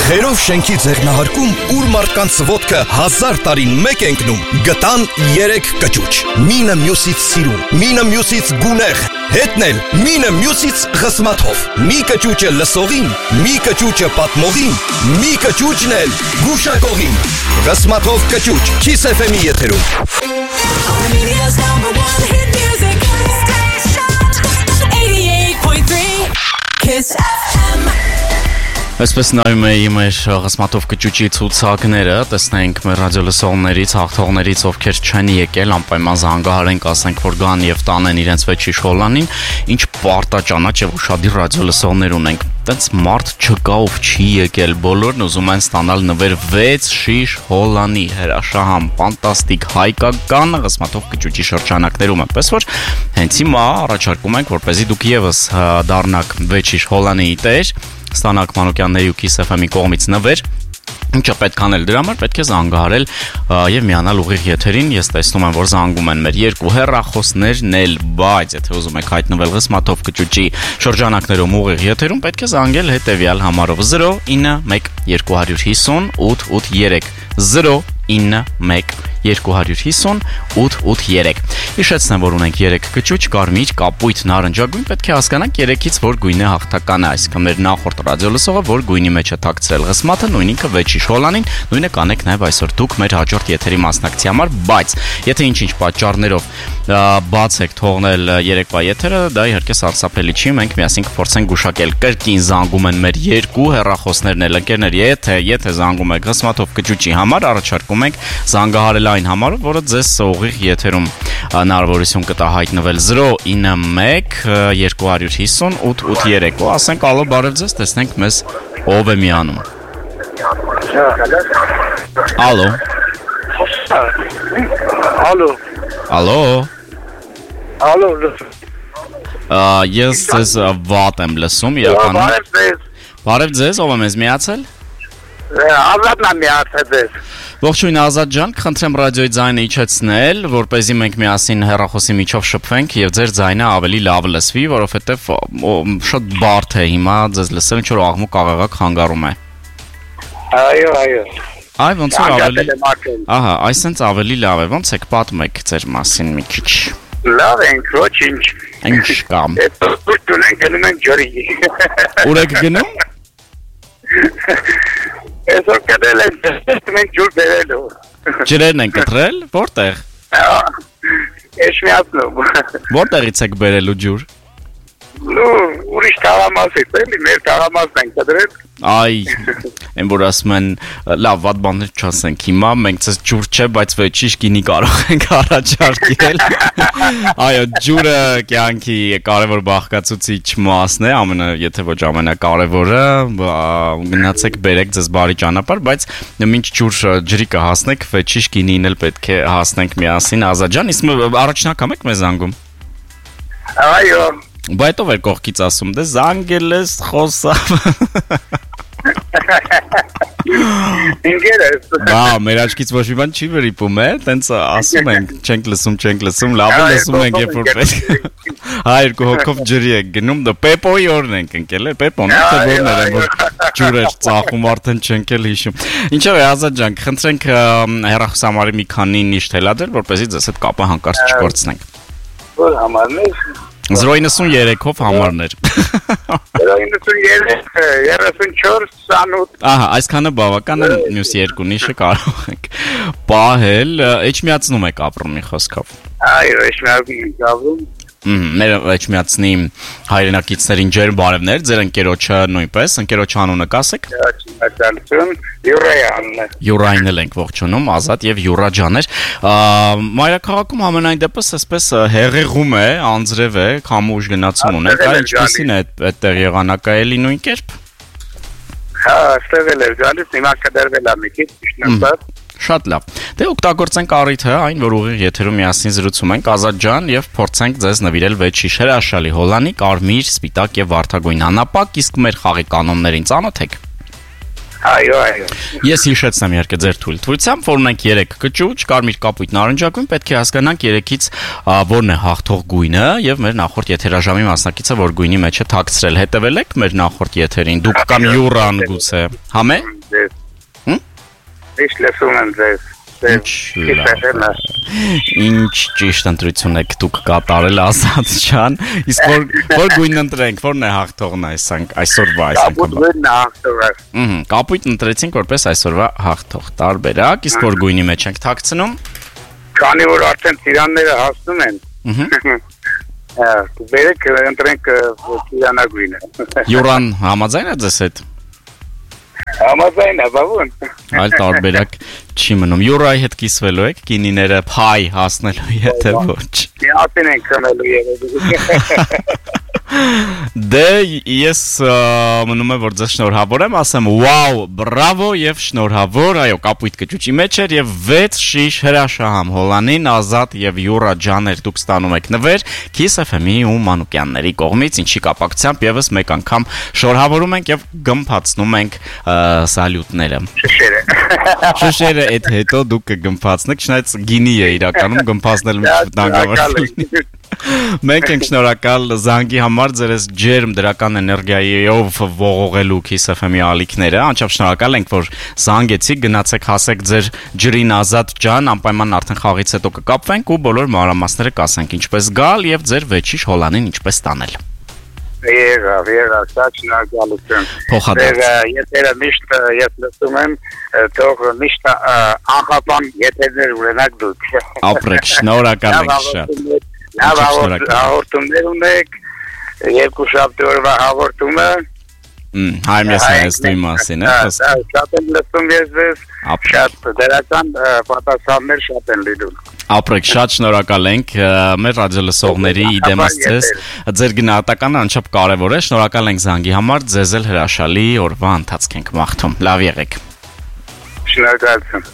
Խերով շենքի ձեռնահարկում ուր մարդկանց ոտքը 1000 տարին մեկ ընկնում, գտան 3 կճուճ։ Մինը մյուսից սիրուն, մինը մյուսից գունեղ, հետնել մինը մյուսից խսմաթով։ Մի կճուճը լսողին, մի կճուճը պատմողին, մի կճուճն էլ գուշակողին։ Խսմաթով կճուճ, Kiss FM-ի եթերում։ Armenia's #1 hit music station 88.3 Kiss FM. Այսպես նայում էի մեր խսմաթով կճուճի ցուցակները, տեսնենք մեր ռադիոլսողներից, հաղթողներից, ովքեր չեն եկել, անպայման զանգահարենք, ասենք, որ գան եւ տանեն իրենց վեճի շոլանին, ինչ պարտաճանաչ եւ ուշադիր ռադիոլսողներ ունենք։ Տենց մարդ չկա, ով չի եկել, բոլորն ուզում են ստանալ նվեր 6 շիշ հոլանի, հրաշահամ, ֆանտաստիկ, հայկական խսմաթով կճուճի շրջանակներում, այնպես որ հենց հիմա առաջարկում ենք, որպեսզի դուք եւս դառնաք 6 շիշ հոլանի տեր, ստանաք Մանուկյանների ու Kiss FM-ի կողմից նվեր։ Ինչը պետք անել դրա համար, պետք է զանգահարել եւ միանալ ուղիղ եթերին։ Ես տեսնում եմ, որ զանգում են մեր երկու հեռախոսներն էլ, բայց եթե ուզում եք հայտնվել խսմաթով կճուճի շրջանակներում ուղիղ եթերում, պետք է զանգել հետեւյալ համարով 091 250 883 091 250 883։ Հիշեցնեմ, որ ունենք 3 կճուճ, կարմիր, կապույտ, նարնջագույն, պետք է հասկանանք 3-ից որ գույնը հաղթական է, այսինքն մեր նախորդ ռադիոլսողը որ գույնի մեջ է թաքցրել խսմաթը, նույն ինքը վեճի շոլանին, նույնը կանեք նաև այսօր դուք մեր հաջորդ եթերի մասնակցի համար, բայց եթե ինչ-ինչ պատճառներով բաց եք թողնել երեկվա եթերը, դա իհարկե սարսափելի չի, մենք միասին կփորձենք գուշակել։ Կրկին զանգում են մեր երկու հեռախոսներն էլ, ընկերներ, եթե զանգում եք խսմաթով կճուճի համար, առաջարկում ենք զանգահարել այն համարով, որը ձեզ ուղիղ եթերում հնարավորություն կտա հայտնվել 091 250 883, ասենք ալո, բարև ձեզ, տեսնենք մեզ ով է միանում։ Ալո։ Ալո։ Ալո։ Ալո։ Ես ձեզ վատ եմ լսում, իրականում։ Բարև ձեզ, ով է մեզ միացել։ Ազատն եմ միացել ձեզ։ Ողջույն Ազատ ջան, կխնդրեմ ռադիոյի ձայնը իջեցնել, որպեսզի մենք միասին հեռախոսի միջով շփվենք եւ ձեր ձայնը ավելի լավ լսվի, որովհետեւ շատ բարդ է հիմա ձեզ լսել, ինչ որ աղմուկ աղաղակ խանգարում է։ Այո։ Այ ոնց որ ավելի։ Ահա, այսինքն ավելի լավ է, ոնց եք պատմեք ձեր մասին մի քիչ։ Լավ ենք, ոչինչ։ Ինչ կամ։ Դուք գնում եք ջրի։ Ուր եք գնում։ Այսօր կդել ենք, մենք ջուր բերելու։ Ջրերն են կտրել, որտեղ։ Էշմիածնում։ Որտեղից եք բերելու ջուր։ Ուրիշ թաղամասից, էլի, մեր թաղամասն ենք կդրել։ Այ, այն որ ասում են, լավ, վատ բաներ չասենք, հիմա մենք ցես ջուր չէ, բայց վեճիշ գինի կարող ենք առաջարկել։ Այո, ջուրը կյանքի կարևոր բաղկացուցիչ մասն է, եթե ոչ ամենակարևորը, գնացեք բերեք ձեզ բարի ճանապարհ, բայց մինչ ջրի կհասնեք, վեճիշ գինին էլ պետք է հասնենք միասին, Ազատ ջան, իսկ առաջին անգամ եք մեզ զանգում։ Այո։ Բայց ով է կողքից ասում, դե զանգել ես, խոսավ։ Ինգերես։ Բա, մեր աչքից ոչ մի բան չի վրիպում, տենց ասում ենք, չենք լսում, լավ լսում ենք, երբ որ պետք։ Հա, երկու հոգով ջրի եք գնում, դա Պեպոյի օրն ենք ընկել, Պեպոն, թե որն էր, որ ջուրեր ծախում արդեն չենք էլ հիշում։ Ինչով է, Ազատ ջան, խնդրենք հեռախոսամարի մի քանի նիշ թելադրել, որպեսզի ձեզ հետ կապը հանկարծ չկորցնենք։ Որ համարներ։ 093-ով համարներ։ 093, 34, 28։ Ահա, այսքանը բավական է, մյուս երկու նիշը կարող ենք պահել, Էջմիածնում եք ապրում մի խոսքով։ Այո, Էջմիածնում եք ապրում։ Մեր Էջմիածնի հայրենակիցներին ջերմ բարևներ, ձեր ընկերոջը նույնպես, ընկերոջ անունը կասեք։ Յուրային էլ ենք ողջունում, Ազատ եւ Յուրա ջաներ։ Մայրաքաղաքում համենայն դեպս այսպես հեղեղում է, անձրև է, քամուշ գնացում ունենք, այլ ինչպեսին է այդտեղ եղանակը էլի նույն կերպ։ Հա, ստեղել էր գալիս, հիմա կդրվել է մի քիչ, ճիշտ։ Շատ լավ։ Դե օգտագործենք առիթը, այն որ ուղիղ եթերում միասին զրուցում ենք Ազատ ջան եւ փորձենք ձեզ նվիրել վեճի հրաշալի հոլանի, կարմիր, սպիտակ եւ վարդագույն անապակ, իսկ մեր խաղի կանոններին ծանոթ եք։ Այո։ Ես հիշեցնեմ իհարկե ձեր թույլտվությամբ, որ ունենք 3 կճուճ, կարմիր, կապույտ, նարնջագույն, պետք է հասկանանք 3-ից որն է հաղթող գույնը, եւ մեր նախորդ եթերաժամի մասնակիցը որ գույնի մեջ է թաքցրել, հետևել եք մեր նախորդ եթերին, դուք կամ Յուրան գուցե, համե։ Ես լսում եմ ձեզ։ Ինչ ճիշտ ընտրություն եք դուք կատարել Ազատ ջան, իսկ որ գույն ընտրենք, որն է հաղթողն այսօրվա անգամ։ Կապույտ ընտրեցինք որպես այսօրվա հաղթող, տարբերակ, իսկ որ գույնի մեջ ենք թաքցնում։ Քանի որ արդեն ծիրանները հասնում են։ Բերեք ընտրենք ծիրանագույնը։ Յուրան համաձայն է ձեզ հետ։ Համաձայն է, բավուն։ Այլ տարբերակ չի մնում։ Յուրայի հետ կիսվելու եք գինիները փայ հասնելու եթե ոչ։ Միասին ենք քնելու երևի։ Դե ես մնում եմ որ ձեզ շնորհավոր եմ, ասեմ վաու, բրավո եւ շնորհավոր, այո, կապույտ կճուճի մեջ էր եւ 6 շիշ հրաշահամ Հոլանին, Ազատ եւ Յուրա ջաներ դուք ստանում եք նվեր Kiss FM-ի ու Մանուկյանների կողմից, ինչի կապակցությամբ եւս մեկ անգամ շնորհավորում ենք եւ գմփացնում ենք սալյուտները։ Շշերը այդ հետո դուք կգմփացնեք, չնայած գինի է իրականում գմփացնել վտանգավոր։ Մենք ենք շնորհակալ զանգի համար ձերս ջերմ դրական էներգիայով ողողելու Kiss FM-ի ալիքները, անչափ շնորհակալ ենք որ զանգեցիք, գնացեք հասեք ձեր ջրին Ազատ ջան, անպայման արդեն խաղից հետո կկապվենք ու բոլոր մանրամասները կասենք ինչպես գալ եւ ձեր վեճիշ Հոլանին ինչպես տանել։ Եղավ, շատ շնորհակալություն։ Փոխադարձ։ Եթերը միշտ ես լսում եմ, թող միշտ անխափան եթերներ ունենաք դուք։ Ապրեք, շնորհակալ ենք շատ։ Լավ հաղորդումներ ունեք, երկու շաբթի օրվա հաղորդումը։ Հայմես հայաստույի մասին է։ Շատ եմ լսում ես, շատ դրական պատասխաններ շատ են լինում։ Ապրեք, շատ շնորհակալ ենք մեր ռադիոլսողների իդեմս ձեզ, ձեր գնահատականը անչափ կարևոր է, շնորհակալ ենք զանգի համար, ձեզ էլ հրաշալի օրվա ընթացք ենք մաղթում, լավ եղեք։ Շնորհակալություն։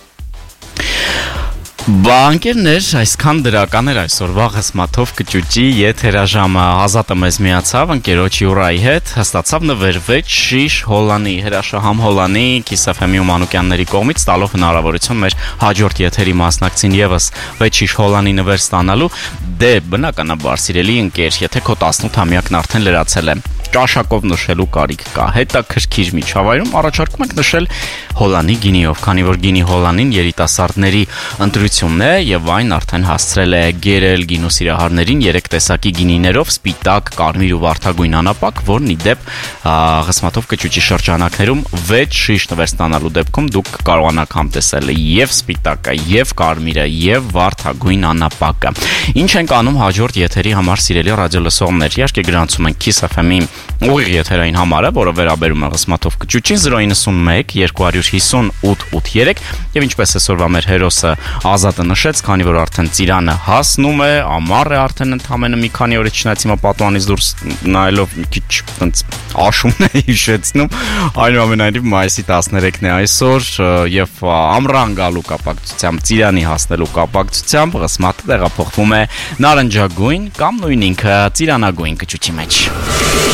Բանկերներ, այսքան դրական էր այսօրվա Ղսմաթով կճուճի եթերաժամը, Ազատը մեզ միացավ ընկերոջ Յուրայի հետ, հստացավ նվեր 6 շիշ Հոլանի, հրաշահամ Հոլանի Kiss FM-ի ու Մանուկյանների կողմից տալով հնարավորություն մեր հաջորդ եթերի մասնակցին եւս 6 շիշ Հոլանի նվեր ստանալու, դե բնականաբար սիրելի ընկեր, եթե քո 18-ամյակն արդեն լրացել է, ճաշակով նշելու կարիք կա, հետաքրքիր միջավայրում առաջարկում ենք նշել Հոլանի գինիով, քանի որ գինի Հոլանին երիտասարդների ընտրությունն է եւ այն արդեն հասցրել է գերել գինու սիրահարներին 3 տեսակի գինիներով՝ սպիտակ, կարմիր ու վարդագույն անապակ, որն ի դեպ Ղսմաթով կճուճի շրջանակներում 6 շիշ նվեր ստանալու դեպքում դուք կարողանաք համտեսել եւ սպիտակը, եւ կարմիրը, եւ վարդագույն անապակը։ Ինչ ենք անում հաջորդ եթերի համար սիրելի ռադիոլսողներ, իհարկե գրանցում ենք Kiss FM-ի ուղիղ եթերային համարը, որը վերաբերում է Ղսմաթով կճուճին 091 250 883 եւ ինչպես այսօրվա մեր հերոսը Ազատը նշեց, քանի որ արդեն ծիրանը հասնում է, ամառ է արդեն ընդամենը մի քանի օրից չնայած հիմա պատուանից դուրս նայելով մի քիչ տենց աշունն է հիշեցնում, այնուամենայնիվ մայիսի 13-ն է այսօր եւ ամռան գալու կապակցությամբ ծիրանի հասնելու կապակցությամբ Ղսմաթը տեղափոխվում է նարնջագույն կամ նույն ինքը ծիրանագույն կճուճի մեջ։